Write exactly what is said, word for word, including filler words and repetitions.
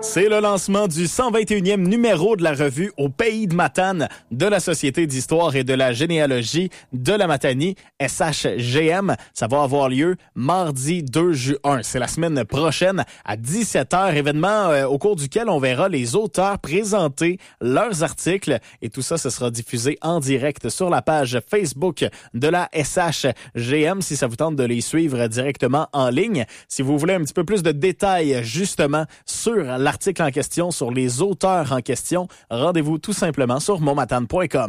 C'est le lancement du cent vingt et unième numéro de la revue Au pays de Matane de la Société d'histoire et de la généalogie de la Matanie, S H G M. Ça va avoir lieu mardi deux juin. C'est la semaine prochaine à dix-sept heures. Événement euh, au cours duquel on verra les auteurs présenter leurs articles. Et tout ça, ce sera diffusé en direct sur la page Facebook de la S H G M si ça vous tente de les suivre directement en ligne. Si vous voulez un petit peu plus de détails justement sur l'article en question, sur les auteurs en question, rendez-vous tout simplement sur montmatane point com.